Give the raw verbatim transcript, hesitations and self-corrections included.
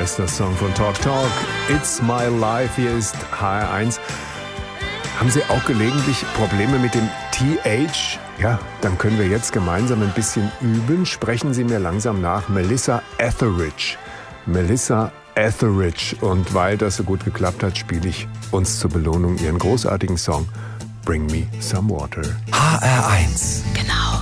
heißt das Song von Talk Talk. It's My Life. Hier ist H R eins. Haben Sie auch gelegentlich Probleme mit dem T H? Ja, dann können wir jetzt gemeinsam ein bisschen üben. Sprechen Sie mir langsam nach. Melissa Etheridge. Melissa Etheridge. Und weil das so gut geklappt hat, spiele ich uns zur Belohnung Ihren großartigen Song Bring Me Some Water. H R eins. Genau.